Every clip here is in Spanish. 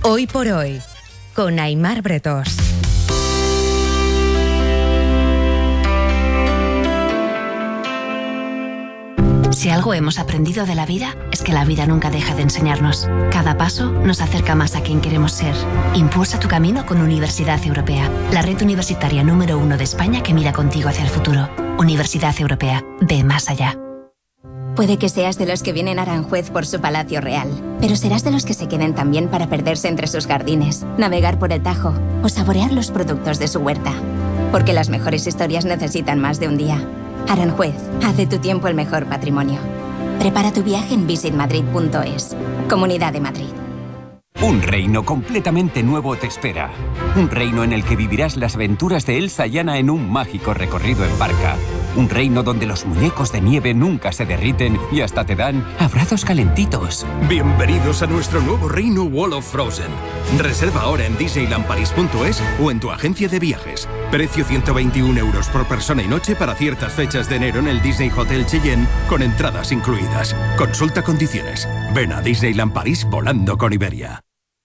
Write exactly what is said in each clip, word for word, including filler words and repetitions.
Hoy por hoy, con Aimar Bretós. Si algo hemos aprendido de la vida, es que la vida nunca deja de enseñarnos. Cada paso nos acerca más a quien queremos ser. Impulsa tu camino con Universidad Europea, la red universitaria número uno de España que mira contigo hacia el futuro. Universidad Europea, ve más allá. Puede que seas de los que vienen a Aranjuez por su palacio real, pero serás de los que se queden también para perderse entre sus jardines, navegar por el Tajo o saborear los productos de su huerta. Porque las mejores historias necesitan más de un día. Aranjuez, haz de tu tiempo el mejor patrimonio. Prepara tu viaje en visit madrid punto es. Comunidad de Madrid. Un reino completamente nuevo te espera. Un reino en el que vivirás las aventuras de Elsa y Anna en un mágico recorrido en barca. Un reino donde los muñecos de nieve nunca se derriten y hasta te dan abrazos calentitos. Bienvenidos a nuestro nuevo reino Wall of Frozen. Reserva ahora en disneyland paris punto es o en tu agencia de viajes. Precio ciento veintiún euros por persona y noche para ciertas fechas de enero en el Disney Hotel Cheyenne con entradas incluidas. Consulta condiciones. Ven a Disneyland París volando con Iberia.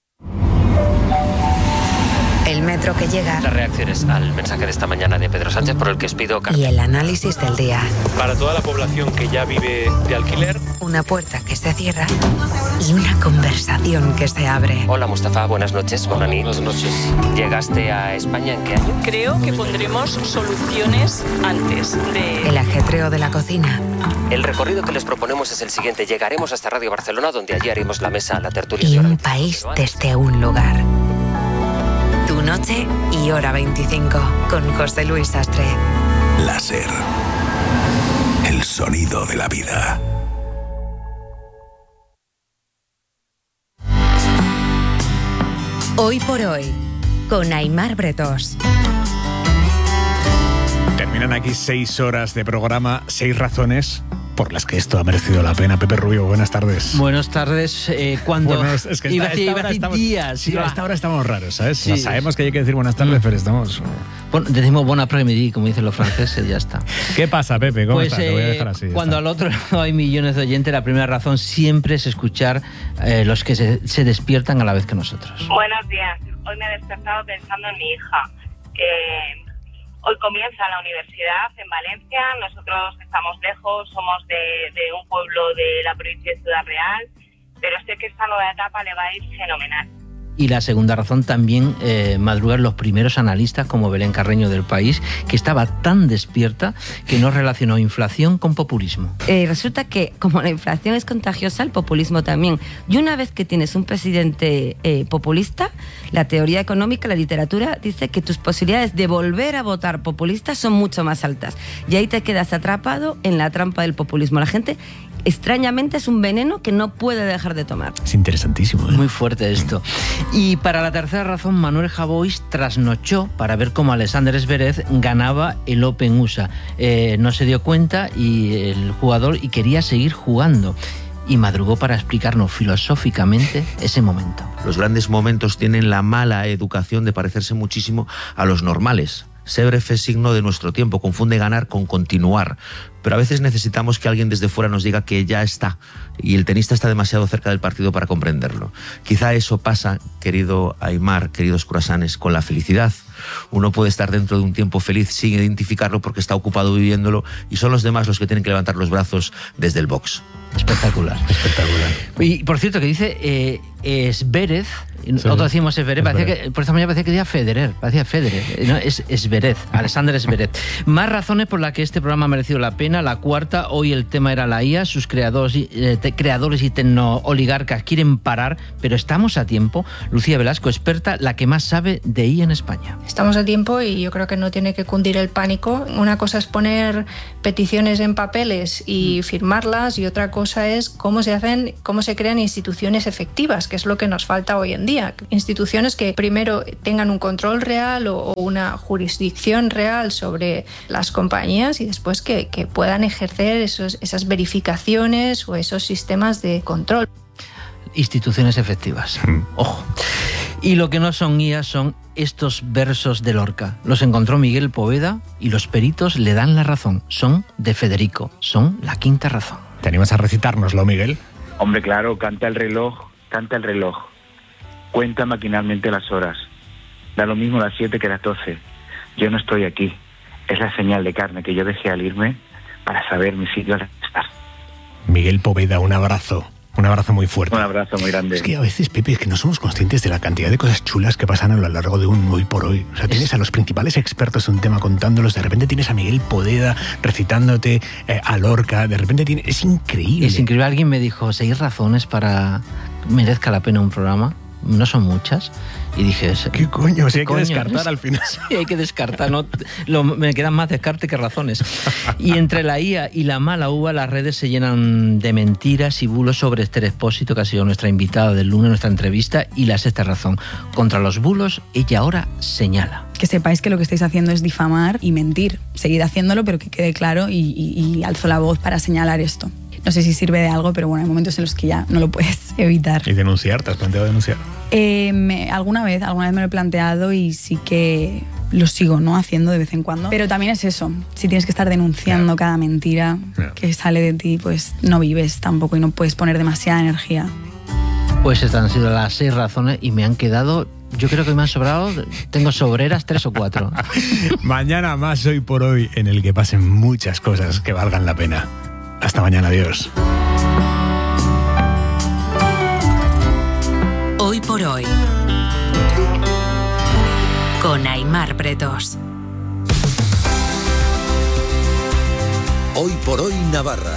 El metro que llega. Las reacciones al mensaje de esta mañana de Pedro Sánchez por el que os pido carta. Y el análisis del día. Para toda la población que ya vive de alquiler. Una puerta que se cierra y una conversación que se abre. Hola Mustafa, buenas noches. Bonani. Buenas noches. ¿Llegaste a España en qué año? Creo que pondremos soluciones antes de... El ajetreo de la cocina. El recorrido que les proponemos es el siguiente. Llegaremos hasta Radio Barcelona, donde allí haremos la mesa, la tertulia. Y un país desde un lugar. Tu noche y hora veinticinco con José Luis Sastre. Láser. El sonido de la vida. Hoy por hoy, con Aimar Bretós. Terminan aquí seis horas de programa, seis razones por las que esto ha merecido la pena. Pepe Rubio, buenas tardes. Buenas tardes. Eh, cuando bueno, es que iba a esta, decir, esta iba a decir estamos, días. Sí, iba. a esta hora estamos raros, ¿sabes? Sí. O sea, sabemos que hay que decir buenas tardes, mm. pero estamos... Bueno, decimos bon après-midi, como dicen los franceses, ya está. ¿Qué pasa, Pepe? ¿Cómo pues, estás? Te voy a dejar así. Cuando al otro lado hay millones de oyentes, la primera razón siempre es escuchar eh, los que se, se despiertan a la vez que nosotros. Buenos días. Hoy me he despertado pensando en mi hija. Eh, hoy comienza la universidad en Valencia. Nosotros estamos lejos, somos de, de un pueblo de la provincia de Ciudad Real, pero sé que esta nueva etapa le va a ir fenomenal. Y la segunda razón también, eh, madrugar los primeros analistas como Belén Carreño del País, que estaba tan despierta que no relacionó inflación con populismo. Eh, resulta que como la inflación es contagiosa, el populismo también. Y una vez que tienes un presidente eh, populista, la teoría económica, la literatura, dice que tus posibilidades de volver a votar populista son mucho más altas. Y ahí te quedas atrapado en la trampa del populismo. La gente... extrañamente es un veneno que no puede dejar de tomar. Es interesantísimo, ¿eh? Muy fuerte esto. Y para la tercera razón, Manuel Javois trasnochó para ver cómo Alexander Zverev ganaba el Open U S A. Eh, no se dio cuenta y el jugador y quería seguir jugando. Y madrugó para explicarnos filosóficamente ese momento. Los grandes momentos tienen la mala educación de parecerse muchísimo a los normales. Zverev es signo de nuestro tiempo, confunde ganar con continuar. Pero a veces necesitamos que alguien desde fuera nos diga que ya está. Y el tenista está demasiado cerca del partido para comprenderlo. Quizá eso pasa, querido Aimar, queridos curasanes, con la felicidad. Uno puede estar dentro de un tiempo feliz sin identificarlo porque está ocupado viviéndolo y son los demás los que tienen que levantar los brazos desde el box. Espectacular. Espectacular. Y por cierto, que dice eh, Zverev, sí. Nosotros decimos Zverev, parecía que, por esta mañana parecía que decía Federer, parecía Federer, no, es Zverev, Alexander Zverev. Más razones por las que este programa ha merecido la pena. La cuarta, hoy el tema era la I A, sus creadores, eh, te, creadores y tecnooligarcas quieren parar, pero estamos a tiempo. Lucía Velasco, experta, la que más sabe de I A en España. Estamos a tiempo y yo creo que no tiene que cundir el pánico. Una cosa es poner peticiones en papeles y firmarlas y otra cosa es cómo se hacen, cómo se crean instituciones efectivas, que es lo que nos falta hoy en día. Instituciones que primero tengan un control real o una jurisdicción real sobre las compañías y después que, que puedan ejercer esos, esas verificaciones o esos sistemas de control. Instituciones efectivas. Ojo. Y lo que no son I A son estos versos de Lorca. Los encontró Miguel Poveda y los peritos le dan la razón. Son de Federico. Son la quinta razón. ¿Te animas a recitárnoslo, Miguel? Hombre, claro, canta el reloj, canta el reloj. cuenta maquinalmente las horas. Da lo mismo las siete que las doce. Yo no estoy aquí. Es la señal de carne que yo dejé al irme para saber mi sitio al estar. Miguel Poveda, un abrazo. Un abrazo muy fuerte. Un abrazo muy grande. Es que a veces, Pepe, es que no somos conscientes de la cantidad de cosas chulas que pasan a lo largo de un hoy por hoy. O sea, tienes a los principales expertos de un tema contándolos, de repente tienes a Miguel Poveda recitándote eh, a Lorca, de repente tienes... Es increíble. Es increíble. Alguien me dijo, ¿seis razones para merezca la pena un programa? No son muchas. Y dije, ¿qué coño? Si hay coño? que descartar al final. Sí, hay que descartar. No, lo, me quedan más descarte que razones. Y entre la I A y la mala uva, las redes se llenan de mentiras y bulos sobre Esther Expósito, que ha sido nuestra invitada del lunes, nuestra entrevista, y la sexta razón. Contra los bulos, ella ahora señala. Que sepáis que lo que estáis haciendo es difamar y mentir. Seguid haciéndolo, pero que quede claro, y, y, y alzo la voz para señalar esto. No sé si sirve de algo, pero bueno, hay momentos en los que ya no lo puedes evitar. ¿Y denunciar? ¿Te has planteado denunciar? Eh, me, alguna vez, alguna vez me lo he planteado y sí que lo sigo, ¿no? Haciendo de vez en cuando. Pero también es eso, si tienes que estar denunciando claro. cada mentira claro. que sale de ti, pues no vives tampoco y no puedes poner demasiada energía. Pues estas han sido las seis razones y me han quedado... Yo creo que me han sobrado, tengo sobreras tres o cuatro. Mañana más Hoy por Hoy, en el que pasen muchas cosas que valgan la pena. Hasta mañana, adiós. Hoy por Hoy, con Aimar Bretos. Hoy por Hoy Navarra.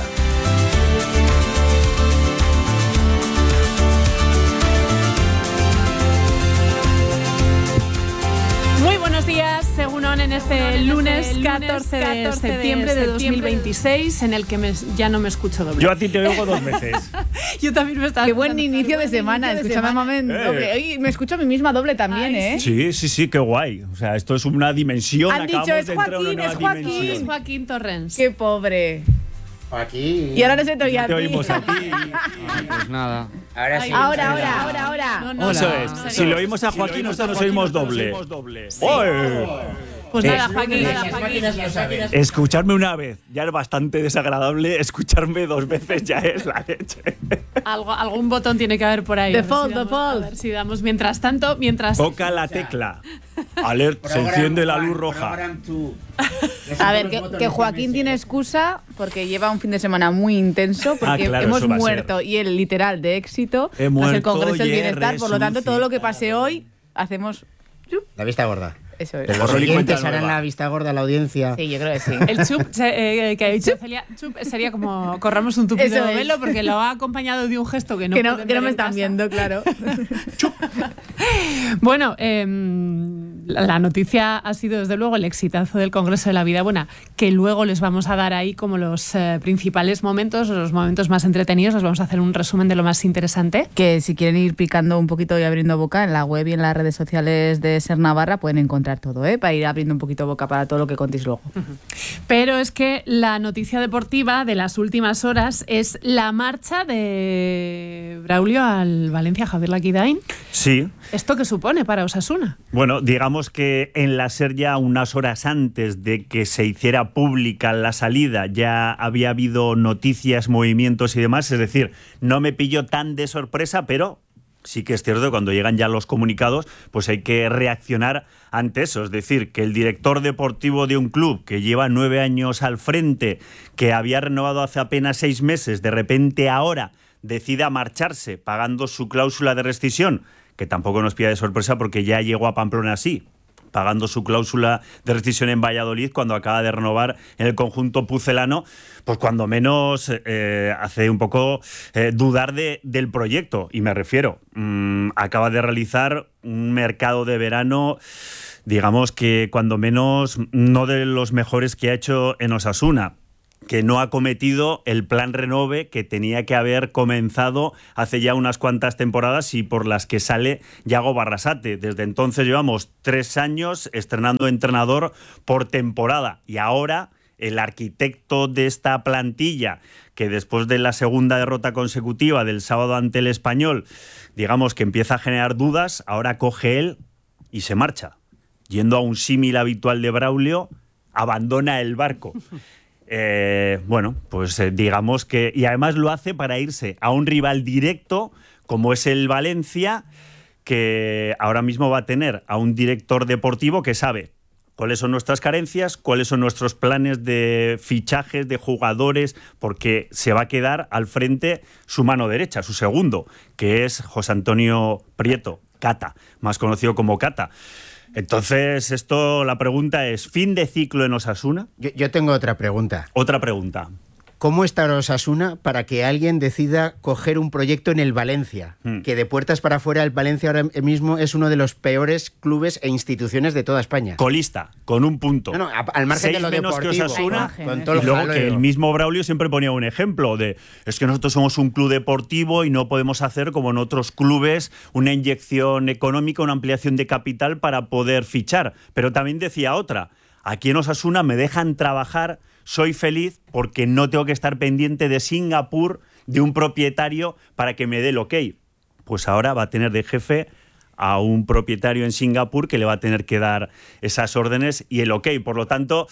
Muy buenos días, según on, en este lunes catorce de septiembre de dos mil veintiséis, en el que me, ya no me escucho doble. Yo a ti te oigo dos veces. Yo también me estaba... Qué buen inicio de semana, escúchame un momento. Eh. Oye, me escucho a mí misma doble también, Ay, ¿eh? Sí, sí, sí, qué guay. O sea, esto es una dimensión. Han Acabamos dicho, es de entrar Joaquín, en una es Joaquín, dimensión. es Joaquín Torrens. Qué pobre. Aquí. Y ahora no se te oye a te ti. oímos a ti. Pues nada. Ahora sí. Ahora, ahora, ahora, ahora. No, no, Eso no, es. Si lo oímos a Joaquín, nosotros nos oímos doble. Sí. ¡Oye! Pues Eh, nada, Joaquín, nada, Joaquín. Escucharme una vez ya es bastante desagradable, escucharme dos veces ya es la leche. Algo, algún botón tiene que haber por ahí. Default, a ver si damos, default. A ver si damos. Mientras tanto, mientras... Toca la tecla. Alert, se enciende la luz roja. A ver, que, que Joaquín tiene excusa porque lleva un fin de semana muy intenso, porque Ah, claro, hemos eso va a muerto y el literal de éxito He es el muerto Congreso del y he Bienestar, por lo tanto todo lo que pase hoy hacemos... La vista gorda. Eso es. Pero los Borrón y oyentes cuenta harán nueva. la vista gorda a la audiencia. Sí, yo creo que sí. El chup eh, que ha dicho Celia, chup sería como corramos un tupido Eso es. velo, porque lo ha acompañado de un gesto que no, que no, pueden que no ver me en están casa. viendo, claro. Bueno, eh, la, la noticia ha sido desde luego el exitazo del Congreso de la Vida Buena, que luego les vamos a dar ahí como los eh, principales momentos, los momentos más entretenidos. Les vamos a hacer un resumen de lo más interesante. Que si quieren ir picando un poquito y abriendo boca, en la web y en las redes sociales de Ser Navarra pueden encontrar todo, ¿eh? Para ir abriendo un poquito boca para todo lo que contéis luego. Pero es que la noticia deportiva de las últimas horas es la marcha de Braulio al Valencia, Javier Laquidain. Sí. ¿Esto qué supone para Osasuna? Bueno, digamos que en la SER ya unas horas antes de que se hiciera pública la salida ya había habido noticias, movimientos y demás, es decir, no me pilló tan de sorpresa, pero sí que es cierto que cuando llegan ya los comunicados, pues hay que reaccionar ante eso. Es decir, que el director deportivo de un club que lleva nueve años al frente, que había renovado hace apenas seis meses, de repente ahora decida marcharse pagando su cláusula de rescisión, que tampoco nos pilla de sorpresa porque ya llegó a Pamplona así, pagando su cláusula de rescisión en Valladolid cuando acaba de renovar en el conjunto pucelano, pues cuando menos eh, hace un poco eh, dudar de, del proyecto. Y me refiero, mmm, acaba de realizar un mercado de verano, digamos que cuando menos no de los mejores que ha hecho en Osasuna, que no ha cometido el plan renove que tenía que haber comenzado hace ya unas cuantas temporadas y por las que sale Yago Barrasate. Desde entonces llevamos tres años estrenando entrenador por temporada y ahora el arquitecto de esta plantilla, que después de la segunda derrota consecutiva del sábado ante el Español, digamos que empieza a generar dudas, ahora coge él y se marcha. Yendo a un símil habitual de Braulio, abandona el barco. Eh, bueno, pues eh, digamos que... Y además lo hace para irse a un rival directo, como es el Valencia, que ahora mismo va a tener a un director deportivo que sabe cuáles son nuestras carencias, cuáles son nuestros planes de fichajes, de jugadores, porque se va a quedar al frente su mano derecha, su segundo, que es José Antonio Prieto, Cata, más conocido como Cata. Entonces, esto, la pregunta es, ¿fin de ciclo en Osasuna? Yo, yo tengo otra pregunta. Otra pregunta. ¿Cómo está Osasuna para que alguien decida coger un proyecto en el Valencia? Hmm. Que de puertas para afuera el Valencia ahora mismo es uno de los peores clubes e instituciones de toda España. Colista, con un punto. No, no, al margen Seis de lo menos deportivo. Que Osasuna, con todo y luego jaleo. Que el mismo Braulio siempre ponía un ejemplo de es que nosotros somos un club deportivo y no podemos hacer como en otros clubes una inyección económica, una ampliación de capital para poder fichar. Pero también decía otra, aquí en Osasuna me dejan trabajar, soy feliz porque no tengo que estar pendiente de Singapur, de un propietario para que me dé el ok. Pues ahora va a tener de jefe a un propietario en Singapur que le va a tener que dar esas órdenes y el ok. Por lo tanto,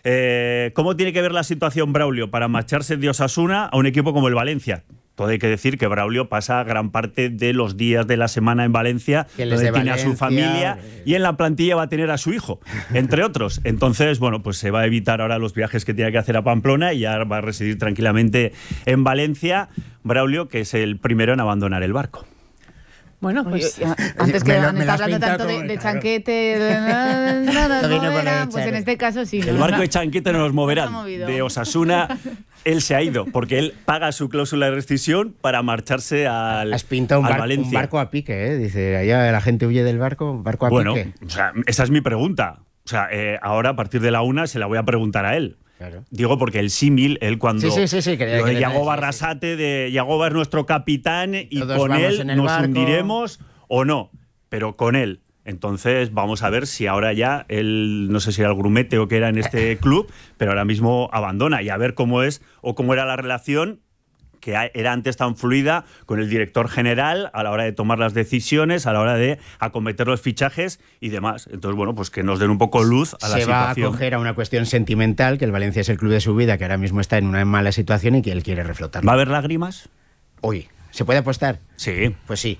eh, ¿cómo tiene que ver la situación Braulio para marcharse de Osasuna a un equipo como el Valencia? Todo hay que decir que Braulio pasa gran parte de los días de la semana en Valencia, donde tiene Valencia, a su familia y en la plantilla va a tener a su hijo, entre otros. Entonces, bueno, pues se va a evitar ahora los viajes que tiene que hacer a Pamplona y ya va a residir tranquilamente en Valencia. Braulio, que es el primero en abandonar el barco. Bueno, pues Oye, antes que me, han estado hablando tanto como, de, de chanquete, de, no, no, no, no moverán, pues en este caso sí. El no, barco no. de chanquete no nos moverán. De Osasuna, él se ha ido, porque él paga su cláusula de rescisión para marcharse al, Has pintado un, al bar, Valencia. un barco a pique, ¿eh? Dice, allá la gente huye del barco, barco a bueno, pique. Bueno, o sea, esa es mi pregunta. O sea, eh, ahora a partir de la una se la voy a preguntar a él. Claro. Digo porque el símil, él cuando... Sí, sí, sí, sí, que, lo de que Yago sí, Barrasate, de Yago es nuestro capitán y Todos con él nos barco. hundiremos o no, pero con él. Entonces vamos a ver si ahora ya él, no sé si era el grumete o qué era en este club, pero ahora mismo abandona y a ver cómo es o cómo era la relación que era antes tan fluida con el director general a la hora de tomar las decisiones, a la hora de acometer los fichajes y demás. Entonces, bueno, pues que nos den un poco luz a la Se situación. va a acoger a una cuestión sentimental, que el Valencia es el club de su vida, que ahora mismo está en una mala situación y que él quiere reflotar. ¿Va a haber lágrimas? Uy, ¿se puede apostar? Sí. Pues sí.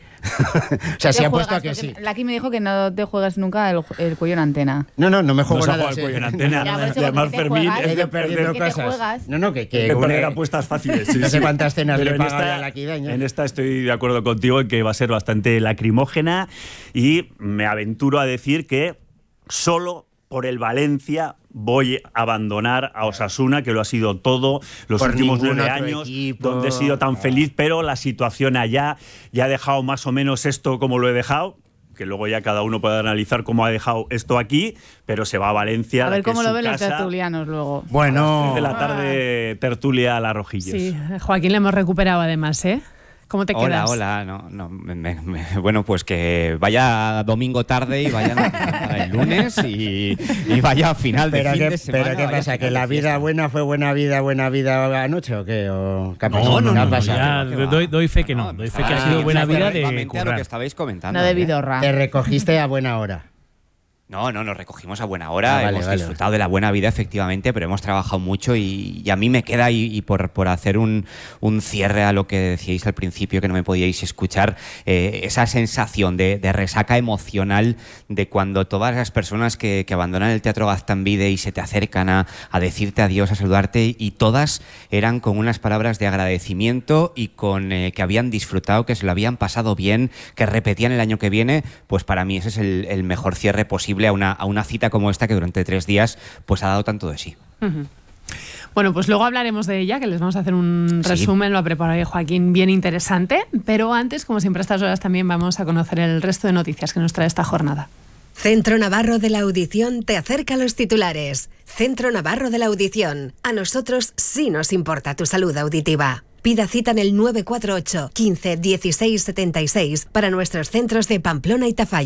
O sea, sí apuesto a que sí. Laki me dijo que no te juegas nunca el, el cuello en antena. No, no, no me juego no nada. el cuello en antena. Ya, y además Fermín he ido perdiendo cosas. No, no, que, que de perder apuestas fáciles. Sí, no sé sí. cuántas cenas Pero le he en pagado esta, a Laki Daño. En esta estoy de acuerdo contigo en que va a ser bastante lacrimógena y me aventuro a decir que solo por el Valencia voy a abandonar a Osasuna, que lo ha sido todo los por últimos nueve otro años, equipo. donde he sido tan feliz, pero la situación allá ya ha dejado más o menos esto como lo he dejado, que luego ya cada uno puede analizar cómo ha dejado esto aquí, pero se va a Valencia. A ver cómo lo ven los tertulianos luego. Bueno. De la tarde tertulia a la Rojillos. Sí, Joaquín le hemos recuperado además, ¿eh? ¿Cómo te hola, quedas? Hola, no, no, me, me, bueno, pues que vaya domingo tarde y vaya para el lunes y, y vaya a final de pero fin qué, de semana. ¿Pero qué pasa? ¿Que la vida buena fue buena vida, buena vida anoche o qué? ¿O qué ha pasado? No, no, ¿Qué ha no, pasado? ya, doy, doy fe que no, doy fe que ha sido buena vida de a lo currar. que estabais comentando. No de ¿eh? vidorra. Te recogiste a buena hora. No, no, nos recogimos a buena hora, Ah, vale, hemos vale. disfrutado de la buena vida efectivamente, pero hemos trabajado mucho y, y a mí me queda, y, y por, por hacer un, un cierre a lo que decíais al principio, que no me podíais escuchar, eh, esa sensación de, de resaca emocional de cuando todas las personas que, que abandonan el Teatro Gaztambide y se te acercan a, a decirte adiós, a saludarte, y todas eran con unas palabras de agradecimiento y con eh, que habían disfrutado, que se lo habían pasado bien, que repetían el año que viene, pues para mí ese es el, el mejor cierre posible a una, a una cita como esta que durante tres días pues ha dado tanto de sí. Uh-huh. Bueno, pues luego hablaremos de ella, que les vamos a hacer un Sí. resumen, lo ha preparado ahí Joaquín, bien interesante, pero antes, como siempre a estas horas, también vamos a conocer el resto de noticias que nos trae esta jornada. Centro Navarro de la Audición te acerca a los titulares. Centro Navarro de la Audición. A nosotros sí nos importa tu salud auditiva. Pida cita en el nueve cuatro ocho, quince, dieciséis setenta y seis para nuestros centros de Pamplona y Tafalla.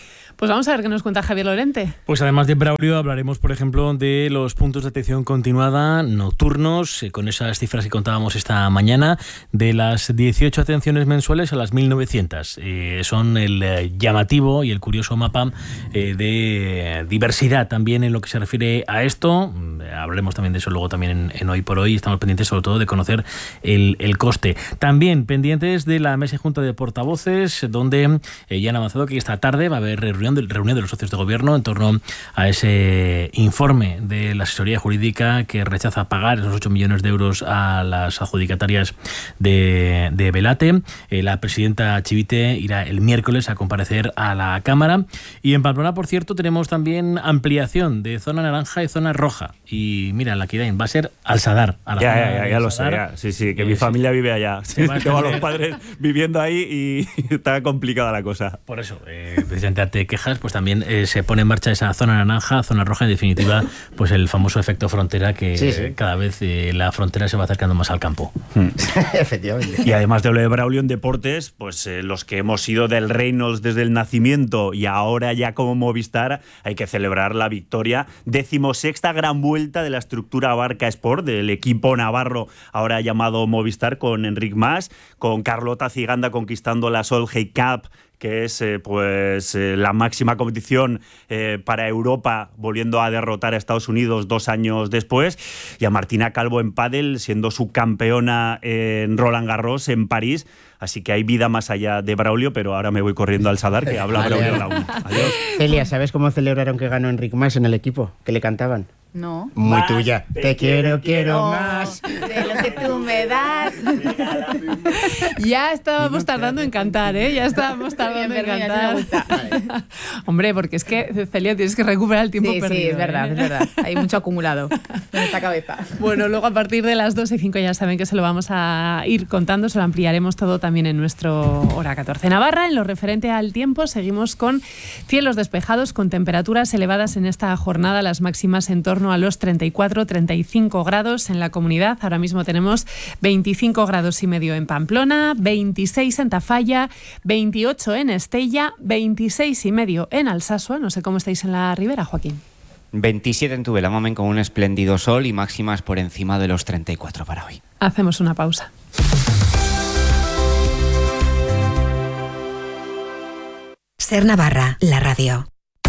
Pues vamos a ver qué nos cuenta Javier Lorente. Pues además de Braulio hablaremos, por ejemplo, de los puntos de atención continuada nocturnos, eh, con esas cifras que contábamos esta mañana, de las dieciocho atenciones mensuales a las mil novecientas. Eh, son el eh, llamativo y el curioso mapa eh, de diversidad también en lo que se refiere a esto. Eh, hablaremos también de eso luego también en, en Hoy por Hoy. Estamos pendientes sobre todo de conocer el, el coste. También pendientes de la mesa y junta de portavoces, donde eh, ya han avanzado que esta tarde va a haber reunión de, reunión de los socios de gobierno en torno a ese informe de la asesoría jurídica que rechaza pagar esos ocho millones de euros a las adjudicatarias de, de Belate. Eh, la presidenta Chivite irá el miércoles a comparecer a la Cámara. Y en Pamplona, por cierto, tenemos también ampliación de zona naranja y zona roja. Y mira, la Kirain va a ser al Sadar. A la ya, ya, ya, ya lo sé, ya. Sí, sí, que eh, mi familia vive allá. Sí, tengo a los padres viviendo ahí y está complicada la cosa. Por eso, eh, precisamente te quejas, pues también eh, se pone en marcha esa zona naranja, zona roja, en definitiva, pues el famoso efecto frontera, que sí, sí. cada vez eh, la frontera se va acercando más al campo. Efectivamente. Y además de lo de Braulio en deportes, pues eh, los que hemos sido del Reynolds desde el nacimiento y ahora ya como Movistar, hay que celebrar la victoria. Decimosexta gran vuelta de la estructura Barca Sport, del equipo navarro ahora llamado Movistar, con Enric Mas, con Carlota Ciganda conquistando la Solheim Cup, que es eh, pues eh, la máxima competición eh, para Europa, volviendo a derrotar a Estados Unidos dos años después, y a Martina Calvo en pádel, siendo subcampeona en Roland Garros en París. Así que hay vida más allá de Braulio, pero ahora me voy corriendo al Sadar, que habla vale, Braulio a la una. Adiós. Celia, ¿sabes cómo celebraron que ganó Enric Mas en el equipo? ¿Que le cantaban? No. Muy más, tuya. Te, te quiero, quiero oh, más. De lo que tú me das. Ya estábamos tardando en cantar, ¿eh? Ya estábamos tardando en cantar. Hombre, porque es que, Celia, tienes que recuperar el tiempo sí, perdido. Sí, es verdad, ¿eh? es verdad. Hay mucho acumulado en esta cabeza. Bueno, luego a partir de las dos y cinco ya saben que se lo vamos a ir contando, se lo ampliaremos todo también en nuestro Hora catorce. Navarra, en lo referente al tiempo, seguimos con cielos despejados, con temperaturas elevadas en esta jornada, las máximas en torno a los treinta y cuatro a treinta y cinco grados en la comunidad. Ahora mismo tenemos veinticinco grados y medio en Pamplona, veintiséis en Tafalla, veintiocho en Estella, veintiséis y medio en Alsasua. No sé cómo estáis en la Ribera, Joaquín. veintisiete en Tubelamamen con un espléndido sol y máximas por encima de los treinta y cuatro para hoy. Hacemos una pausa. Ser Navarra, la radio.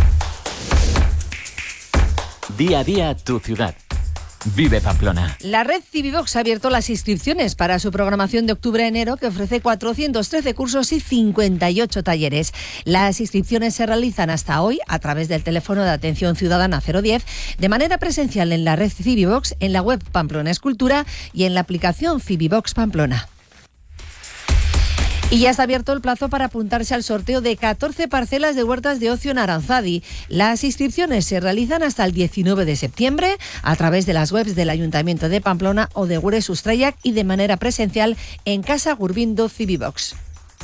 Día a día, tu ciudad. Vive Pamplona. La red Civivox ha abierto las inscripciones para su programación de octubre a enero, que ofrece cuatrocientos trece cursos y cincuenta y ocho talleres. Las inscripciones se realizan hasta hoy a través del teléfono de atención ciudadana cero diez, de manera presencial en la red Civivox, en la web Pamplona Escultura y en la aplicación Civivox Pamplona. Y ya está abierto el plazo para apuntarse al sorteo de catorce parcelas de huertas de ocio en Aranzadi. Las inscripciones se realizan hasta el diecinueve de septiembre a través de las webs del Ayuntamiento de Pamplona o de Gure Sustrayac y de manera presencial en Casa Gurbindo Civivox.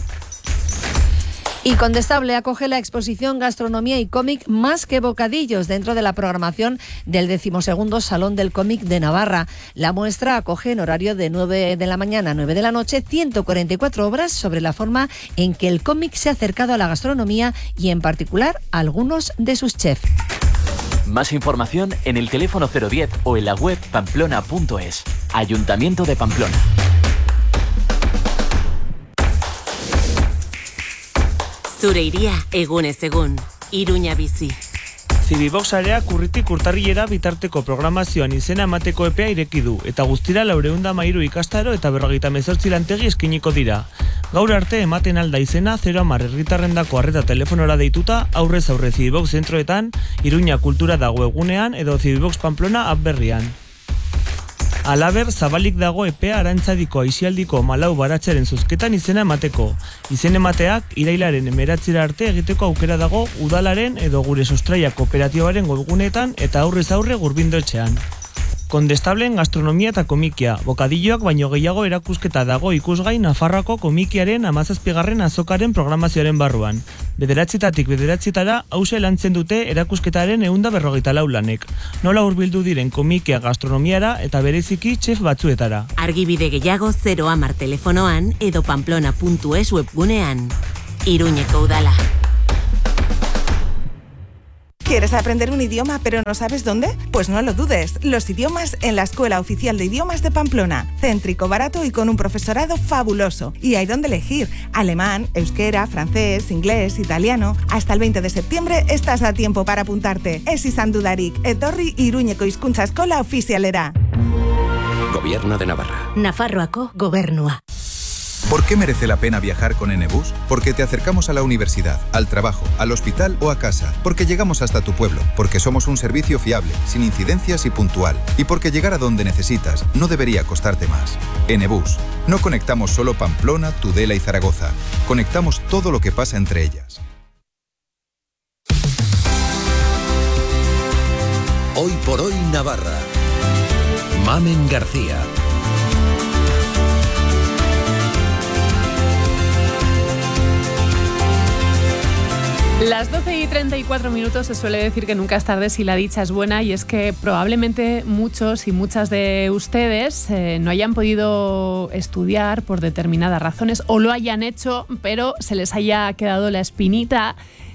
Y Condestable acoge la exposición Gastronomía y Cómic Más que Bocadillos dentro de la programación del decimosegundo Salón del Cómic de Navarra. La muestra acoge en horario de nueve de la mañana a nueve de la noche ciento cuarenta y cuatro obras sobre la forma en que el cómic se ha acercado a la gastronomía y en particular a algunos de sus chefs. Más información en el teléfono cero diez o en la web pamplona punto es. Ayuntamiento de Pamplona. Zure iria, egunez egun. Iruña bizi. Civivox areak urritik urtarrilera bitarteko programazioan izena emateko epea ireki du, eta guztira laurehun eta hamairu ikastaro eta berrogeita hemezortzi lantegi eskainiko dira. Gaur arte ematen alda izena zero hamar herritarrendako arreta telefonora deituta, aurrez aurre Civivox zentroetan, Iruña kultura dago egunean edo Civivox Pamplona app berrian. Alaber, zabalik dago epea Arantzadiko aisialdiko malau baratzaren zuzketan izena emateko. Izen emateak irailaren emeratzira arte egiteko aukera dago udalaren edo Gure Sustraia kooperatibaren webguneetan eta aurrez aurre Gurbindo etxean. Condestablen gastronomia eta komikia, bokadilloak baino gehiago erakusketa dago ikusgai Nafarroako komikiaren hamazazpigarren azokaren programazioaren barruan. Bederatzitatik bederatzitara hause lantzen dute erakusketaren ehun eta berrogeita lau lanek. Nola hurbildu diren komikia gastronomiara eta bereziki chef batzuetara. Argibide gehiago zero hamar telefonoan edo pamplona puntu es webgunean. Iruñeko udala. ¿Quieres aprender un idioma pero no sabes dónde? Pues no lo dudes. Los idiomas en la Escuela Oficial de Idiomas de Pamplona. Céntrico, barato y con un profesorado fabuloso. Y hay donde elegir. Alemán, euskera, francés, inglés, italiano. Hasta el veinte de septiembre estás a tiempo para apuntarte. Ez izan dudarik, etorri Iruñeko hizkuntza eskola ofizialera. Gobierno de Navarra. Nafarroako Gobernua. ¿Por qué merece la pena viajar con Enebus? Porque te acercamos a la universidad, al trabajo, al hospital o a casa. Porque llegamos hasta tu pueblo. Porque somos un servicio fiable, sin incidencias y puntual. Y porque llegar a donde necesitas no debería costarte más. Enebus. No conectamos solo Pamplona, Tudela y Zaragoza. Conectamos todo lo que pasa entre ellas. Hoy por hoy Navarra. Mamen García. Las doce y treinta y cuatro minutos se suele decir que nunca es tarde si la dicha es buena, y es que probablemente muchos y muchas de ustedes eh, no hayan podido estudiar por determinadas razones, o lo hayan hecho pero se les haya quedado la espinita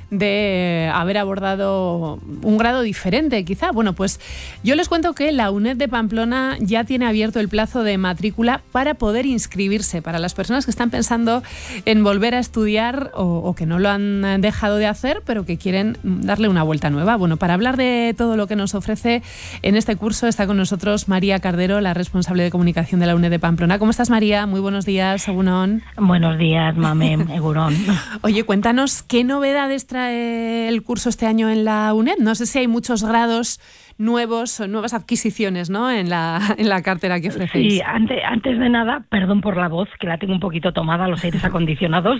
de haber abordado un grado diferente, quizá. Bueno, pues yo les cuento que la UNED de Pamplona ya tiene abierto el plazo de matrícula para poder inscribirse. Para las personas que están pensando en volver a estudiar o, o que no lo han dejado de hacer, pero que quieren darle una vuelta nueva. Bueno, para hablar de todo lo que nos ofrece en este curso está con nosotros María Cardero, la responsable de comunicación de la UNED de Pamplona. ¿Cómo estás, María? Muy buenos días, Egunon. Buenos días, Mamem, Egunon. Oye, cuéntanos qué novedades trae el curso este año en la UNED. No sé si hay muchos grados nuevos o nuevas adquisiciones, ¿no?, en la, en la cartera que ofrecéis. Sí, antes, antes de nada, perdón por la voz, que la tengo un poquito tomada, los aires acondicionados.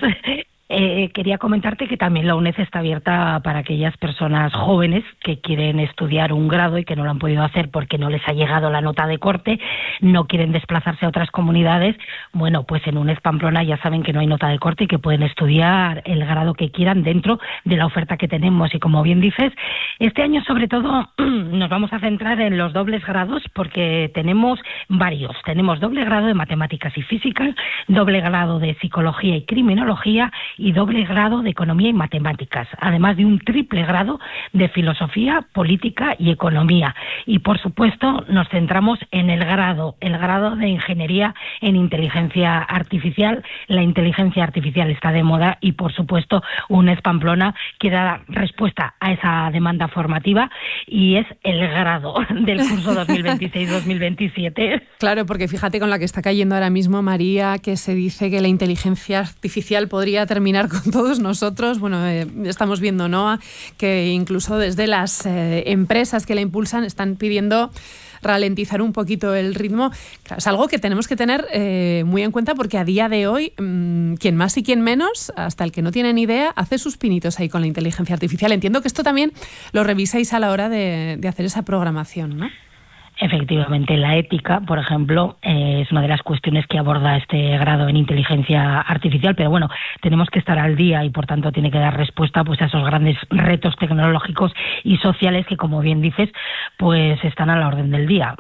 Eh, quería comentarte que también la UNED está abierta para aquellas personas jóvenes que quieren estudiar un grado y que no lo han podido hacer porque no les ha llegado la nota de corte, no quieren desplazarse a otras comunidades. Bueno, pues en UNED Pamplona ya saben que no hay nota de corte y que pueden estudiar el grado que quieran dentro de la oferta que tenemos. Y como bien dices, este año sobre todo nos vamos a centrar en los dobles grados porque tenemos varios. Tenemos doble grado de matemáticas y física, doble grado de psicología y criminología y doble grado de economía y matemáticas, además de un triple grado de filosofía, política y economía. Y por supuesto nos centramos en el grado, el grado de ingeniería en inteligencia artificial. La inteligencia artificial está de moda y por supuesto UNED Pamplona quiere dar respuesta a esa demanda formativa y es el grado del curso dos mil veintiséis dos mil veintisiete. Claro, porque fíjate con la que está cayendo ahora mismo, María, que se dice que la inteligencia artificial podría terminar con todos nosotros. Bueno, eh, estamos viendo, ¿no?, que incluso desde las eh, empresas que la impulsan están pidiendo ralentizar un poquito el ritmo. Claro, es algo que tenemos que tener eh, muy en cuenta porque a día de hoy, mmm, quien más y quien menos, hasta el que no tiene ni idea, hace sus pinitos ahí con la inteligencia artificial. Entiendo que esto también lo revisáis a la hora de, de hacer esa programación, ¿no? Efectivamente, la ética, por ejemplo, eh, es una de las cuestiones que aborda este grado en inteligencia artificial, pero bueno, tenemos que estar al día y por tanto tiene que dar respuesta pues a esos grandes retos tecnológicos y sociales que, como bien dices, pues están a la orden del día.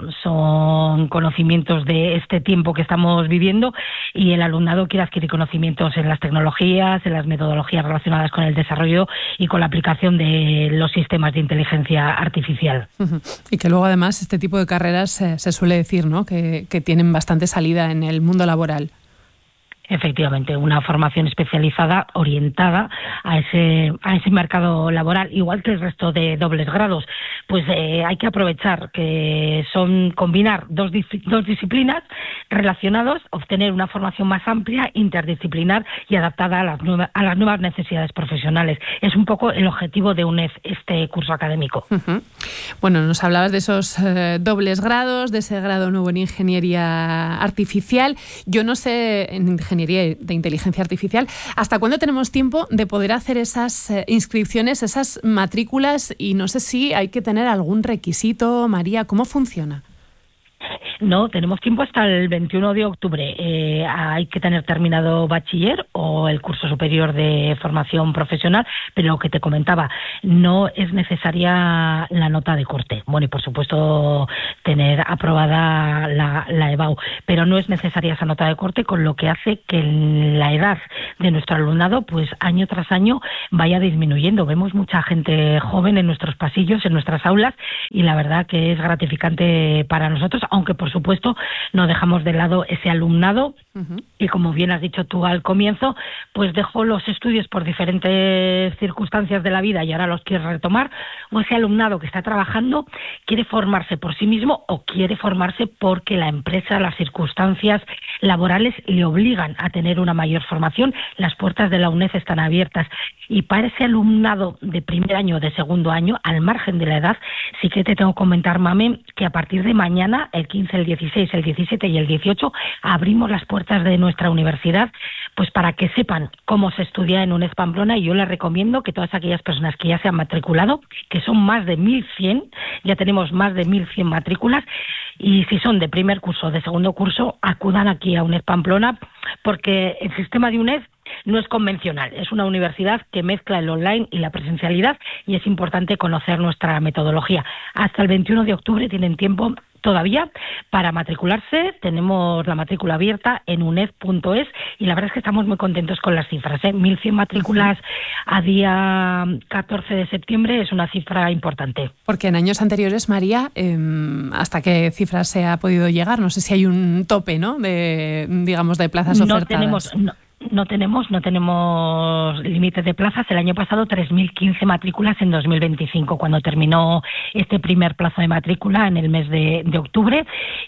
Son conocimientos de este tiempo que estamos viviendo y el alumnado quiere adquirir conocimientos en las tecnologías, en las metodologías relacionadas con el desarrollo y con la aplicación de los sistemas de inteligencia artificial. Uh-huh. Y que luego además este tipo de carreras eh, se suele decir, ¿no?, que, que tienen bastante salida en el mundo laboral. Efectivamente, una formación especializada orientada a ese a ese mercado laboral, igual que el resto de dobles grados. Pues eh, hay que aprovechar que son combinar dos, dos disciplinas relacionadas, obtener una formación más amplia, interdisciplinar y adaptada a las, nueva, a las nuevas necesidades profesionales. Es un poco el objetivo de UNED, este curso académico. Uh-huh. Bueno, nos hablabas de esos eh, dobles grados, de ese grado nuevo en ingeniería artificial. Yo no sé, en ingeniería de inteligencia artificial, ¿hasta cuándo tenemos tiempo de poder hacer esas eh, inscripciones, esas matrículas? Y no sé si hay que tener algún requisito. María, ¿cómo funciona? No, tenemos tiempo hasta el veintiuno de octubre. Eh, hay que tener terminado bachiller o el curso superior de formación profesional, pero lo que te comentaba, no es necesaria la nota de corte. Bueno, y por supuesto tener aprobada la, la E B A U, pero no es necesaria esa nota de corte, con lo que hace que la edad de nuestro alumnado, pues año tras año, vaya disminuyendo. Vemos mucha gente joven en nuestros pasillos, en nuestras aulas, y la verdad que es gratificante para nosotros, aunque por supuesto no dejamos de lado ese alumnado. Uh-huh. Y como bien has dicho tú al comienzo, pues dejó los estudios por diferentes circunstancias de la vida y ahora los quiere retomar, o ese alumnado que está trabajando quiere formarse por sí mismo o quiere formarse porque la empresa, las circunstancias laborales le obligan a tener una mayor formación. Las puertas de la U N E D están abiertas, y para ese alumnado de primer año o de segundo año, al margen de la edad, sí que te tengo que comentar, Mame, que a partir de mañana, el quince, el dieciséis, el diecisiete y el dieciocho, abrimos las puertas de nuestra universidad, pues para que sepan cómo se estudia en U N E D Pamplona, y yo les recomiendo que todas aquellas personas que ya se han matriculado, que son más de mil cien, ya tenemos más de mil cien matrículas, y si son de primer curso o de segundo curso, acudan aquí a U N E D Pamplona, porque el sistema de U N E D no es convencional, es una universidad que mezcla el online y la presencialidad, y es importante conocer nuestra metodología. Hasta el veintiuno de octubre tienen tiempo todavía para matricularse. Tenemos la matrícula abierta en uned punto es, y la verdad es que estamos muy contentos con las cifras, ¿eh? mil cien matrículas a día catorce de septiembre es una cifra importante. Porque en años anteriores, María, eh, ¿hasta qué cifras se ha podido llegar? No sé si hay un tope, ¿no?, de, digamos, de plazas no ofertadas. Tenemos, no. No tenemos, no tenemos límites de plazas. El año pasado tres mil quince matrículas en dos mil veinticinco, cuando terminó este primer plazo de matrícula en el mes de, de octubre.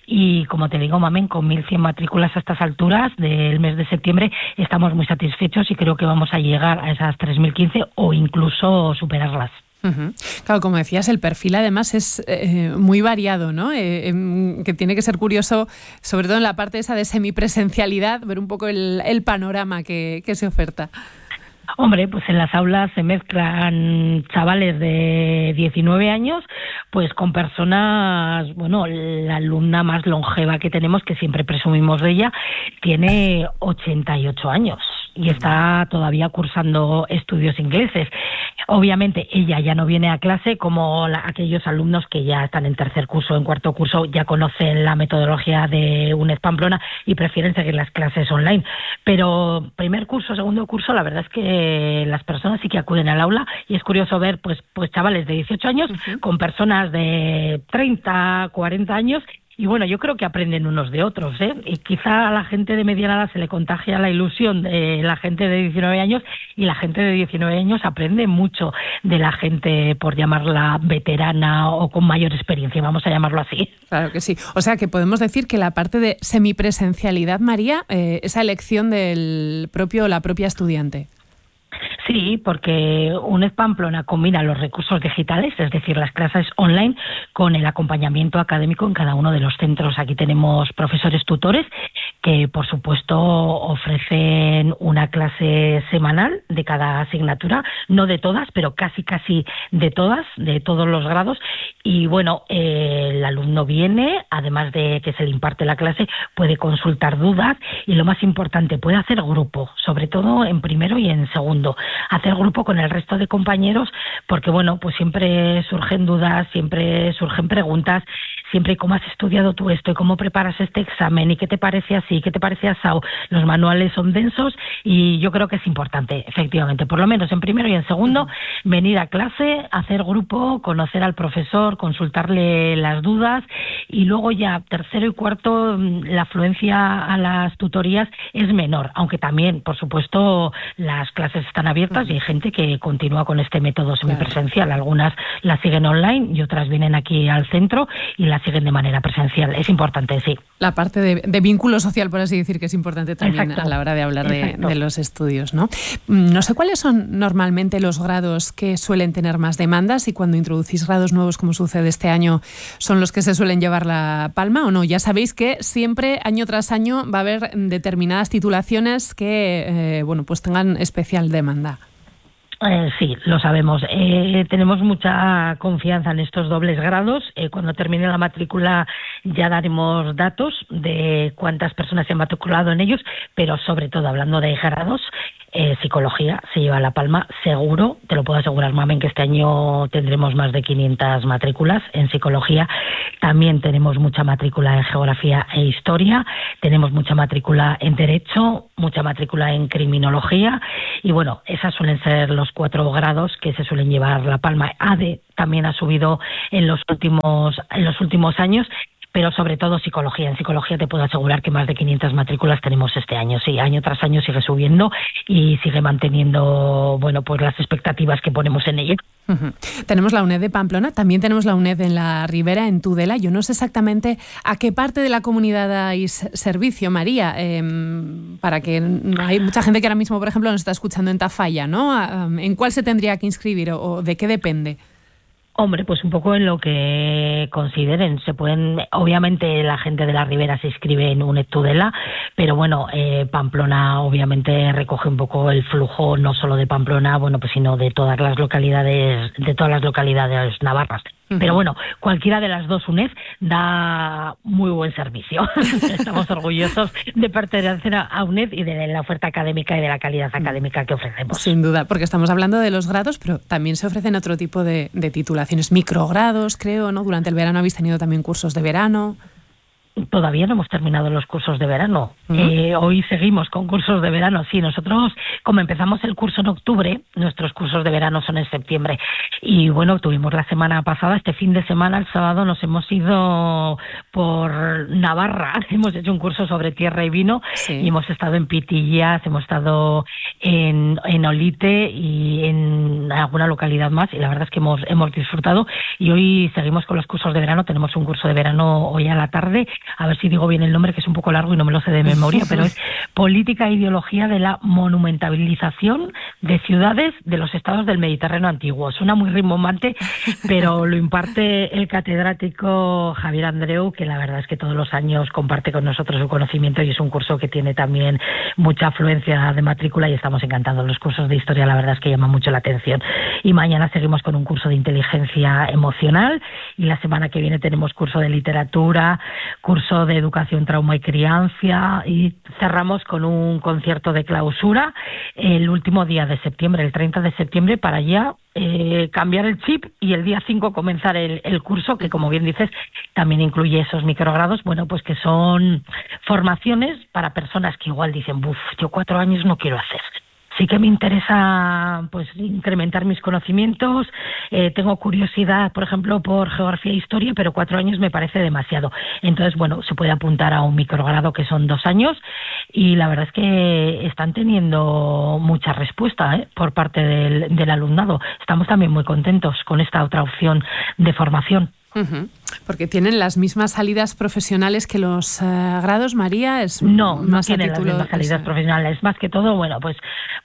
Y como te digo, Mamen, con mil cien matrículas a estas alturas del mes de septiembre estamos muy satisfechos, y creo que vamos a llegar a esas tres mil quince o incluso superarlas. Uh-huh. Claro, como decías, el perfil además es eh, muy variado, ¿no? Eh, eh, que tiene que ser curioso, sobre todo en la parte esa de semipresencialidad, ver un poco el, el panorama que, que se oferta. Hombre, pues en las aulas se mezclan chavales de diecinueve años, pues con personas, bueno, la alumna más longeva que tenemos, que siempre presumimos de ella, tiene ochenta y ocho años y está todavía cursando estudios ingleses. Obviamente ella ya no viene a clase como la, aquellos alumnos que ya están en tercer curso, en cuarto curso, ya conocen la metodología de U N E D Pamplona y prefieren seguir las clases online. Pero primer curso, segundo curso, la verdad es que las personas sí que acuden al aula, y es curioso ver pues, pues chavales de dieciocho años uh-huh. con personas de treinta, cuarenta años. Y bueno, yo creo que aprenden unos de otros, ¿eh? Y quizá a la gente de mediana edad se le contagia la ilusión de la gente de diecinueve años, y la gente de diecinueve años aprende mucho de la gente, por llamarla veterana o con mayor experiencia, vamos a llamarlo así. Claro que sí. O sea que podemos decir que la parte de semipresencialidad, María, eh, esa elección del propio la propia estudiante. Sí, porque U N E D Pamplona combina los recursos digitales, es decir, las clases online, con el acompañamiento académico en cada uno de los centros. Aquí tenemos profesores tutores que, por supuesto, ofrecen una clase semanal de cada asignatura, no de todas, pero casi casi de todas, de todos los grados. Y bueno, eh, el alumno viene, además de que se le imparte la clase, puede consultar dudas, y lo más importante, puede hacer grupo, sobre todo en primero y en segundo. Hacer grupo con el resto de compañeros, porque bueno, pues siempre surgen dudas, siempre surgen preguntas, siempre cómo has estudiado tú esto, y cómo preparas este examen, y qué te parece así, qué te parece asao. Los manuales son densos, y yo creo que es importante, efectivamente, por lo menos en primero y en segundo, venir a clase, hacer grupo, conocer al profesor, consultarle las dudas, y luego ya tercero y cuarto la afluencia a las tutorías es menor, aunque también, por supuesto, las clases están abiertas y hay gente que continúa con este método semipresencial. Algunas las siguen online y otras vienen aquí al centro y las siguen de manera presencial. Es importante, sí. La parte de, de vínculo social, por así decir, que es importante también. Exacto. A la hora de hablar de, de los estudios, ¿no? No sé cuáles son normalmente los grados que suelen tener más demandas, y cuando introducís grados nuevos, como sucede este año, ¿son los que se suelen llevar la palma o no? Ya sabéis que siempre, año tras año, va a haber determinadas titulaciones que eh, bueno, pues tengan especial demanda. Eh, sí, lo sabemos. Eh, tenemos mucha confianza en estos dobles grados. Eh, cuando termine la matrícula ya daremos datos de cuántas personas se han matriculado en ellos, pero sobre todo hablando de grados, eh, psicología se lleva la palma seguro. Te lo puedo asegurar, Mamen, que este año tendremos más de quinientas matrículas en psicología. También tenemos mucha matrícula en geografía e historia. Tenemos mucha matrícula en derecho, mucha matrícula en criminología. Y bueno, esas suelen ser los cuatro grados que se suelen llevar la palma. A D E también ha subido en los últimos en los últimos años, pero sobre todo psicología. En psicología te puedo asegurar que más de quinientas matrículas tenemos este año. Sí, año tras año sigue subiendo y sigue manteniendo, bueno, pues las expectativas que ponemos en ella. Uh-huh. Tenemos la UNED de Pamplona, también tenemos la UNED en la Ribera, en Tudela. Yo no sé exactamente a qué parte de la comunidad dais servicio, María, eh, para que hay mucha gente que ahora mismo, por ejemplo, nos está escuchando en Tafalla, ¿no? ¿En cuál se tendría que inscribir o, o de qué depende? Hombre, pues un poco en lo que consideren. Se pueden, obviamente la gente de la Ribera se inscribe en UNED Tudela, pero bueno, eh, Pamplona obviamente recoge un poco el flujo no solo de Pamplona, bueno, pues sino de todas las localidades, de todas las localidades navarras. Uh-huh. Pero bueno, cualquiera de las dos UNED da muy buen servicio. Estamos orgullosos de pertenecer a UNED y de la oferta académica y de la calidad académica que ofrecemos. Sin duda, porque estamos hablando de los grados, pero también se ofrecen otro tipo de, de titulaciones, microgrados, creo, ¿no? Durante el verano habéis tenido también cursos de verano. Todavía no hemos terminado los cursos de verano. Uh-huh. Eh, hoy seguimos con cursos de verano. Sí, nosotros, como empezamos el curso en octubre, nuestros cursos de verano son en septiembre. Y bueno, tuvimos la semana pasada, este fin de semana, el sábado, nos hemos ido por Navarra. Hemos hecho un curso sobre tierra y vino. Sí. Y hemos estado en Pitillas, hemos estado en, en Olite y en alguna localidad más. Y la verdad es que hemos, hemos disfrutado. Y hoy seguimos con los cursos de verano. Tenemos un curso de verano hoy a la tarde. A ver si digo bien el nombre, que es un poco largo y no me lo sé de memoria, pero es Política e Ideología de la Monumentalización de Ciudades de los Estados del Mediterráneo Antiguo. Suena muy rimbombante, pero lo imparte el catedrático Javier Andreu, que la verdad es que todos los años comparte con nosotros su conocimiento y es un curso que tiene también mucha afluencia de matrícula y estamos encantados. Los cursos de historia la verdad es que llaman mucho la atención. Y mañana seguimos con un curso de inteligencia emocional y la semana que viene tenemos curso de literatura, curso de educación, trauma y crianza y cerramos con un concierto de clausura el último día de septiembre, el treinta de septiembre, para ya eh, cambiar el chip y el día cinco comenzar el, el curso, que como bien dices también incluye esos microgrados, bueno, pues que son formaciones para personas que igual dicen, buf, yo cuatro años no quiero hacer. Sí que me interesa pues incrementar mis conocimientos, eh, tengo curiosidad, por ejemplo, por geografía e historia, pero cuatro años me parece demasiado. Entonces, bueno, se puede apuntar a un microgrado que son dos años y la verdad es que están teniendo mucha respuesta ¿eh? por parte del, del alumnado. Estamos también muy contentos con esta otra opción de formación. Uh-huh. Porque tienen las mismas salidas profesionales que los uh, grados, María. Es no, no más tienen las mismas salidas es... profesionales. Más que todo, bueno, pues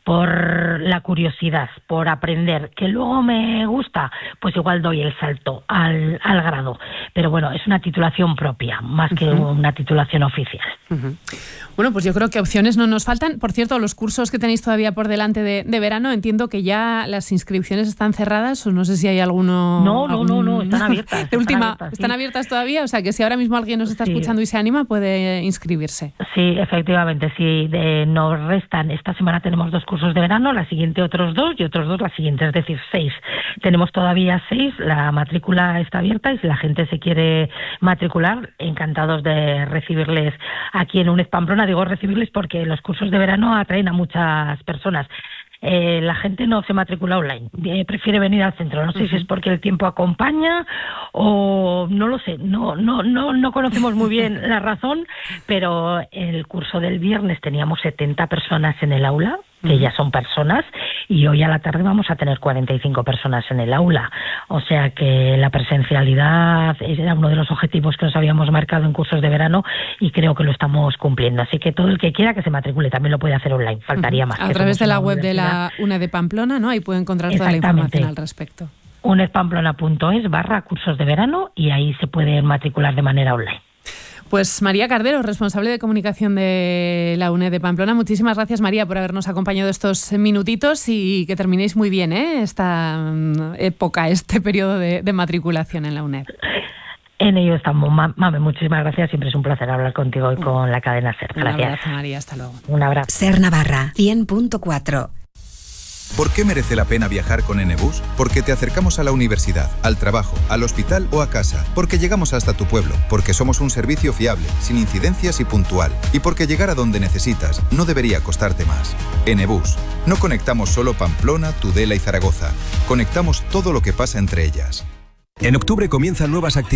por la curiosidad, por aprender. Que luego me gusta, pues igual doy el salto al, al grado. Pero bueno, es una titulación propia, más uh-huh. que una titulación oficial. Uh-huh. Bueno, pues yo creo que opciones no nos faltan. Por cierto, los cursos que tenéis todavía por delante de, de verano, entiendo que ya las inscripciones están cerradas o no sé si hay alguno... No, no, algún... no, no, están abiertas. de última, están abiertas, sí. ¿Están abiertas todavía? O sea, que si ahora mismo alguien nos está sí. escuchando y se anima, puede inscribirse. Sí, efectivamente, sí. De, nos restan, esta semana tenemos dos cursos de verano, la siguiente otros dos y otros dos la siguiente, es decir, seis. Tenemos todavía seis, la matrícula está abierta y si la gente se quiere matricular, encantados de recibirles aquí en UNED Pamplona. Digo recibirles porque los cursos de verano atraen a muchas personas. Eh, la gente no se matricula online, eh, prefiere venir al centro. No sé uh-huh. si es porque el tiempo acompaña o no lo sé, no, no, no, no conocemos muy bien la razón, pero el curso del viernes teníamos setenta personas en el aula, que ya son personas, y hoy a la tarde vamos a tener cuarenta y cinco personas en el aula. O sea que la presencialidad era uno de los objetivos que nos habíamos marcado en cursos de verano y creo que lo estamos cumpliendo. Así que todo el que quiera que se matricule también lo puede hacer online, faltaría más. A través de la web de la UNED de Pamplona, ¿no? Ahí puede encontrar toda la información al respecto. unedpamplona punto es barra cursos de verano y ahí se puede matricular de manera online. Pues María Cardero, responsable de comunicación de la UNED de Pamplona. Muchísimas gracias, María, por habernos acompañado estos minutitos y que terminéis muy bien, ¿eh? Esta época, este periodo de, de matriculación en la UNED. En ello estamos. Mame, muchísimas gracias. Siempre es un placer hablar contigo y con la cadena SER. Gracias. Un abrazo, María. Hasta luego. Un abrazo. SER Navarra, cien punto cuatro. ¿Por qué merece la pena viajar con Enebus? Porque te acercamos a la universidad, al trabajo, al hospital o a casa. Porque llegamos hasta tu pueblo. Porque somos un servicio fiable, sin incidencias y puntual. Y porque llegar a donde necesitas no debería costarte más. Enebus. No conectamos solo Pamplona, Tudela y Zaragoza. Conectamos todo lo que pasa entre ellas. En octubre comienzan nuevas actividades.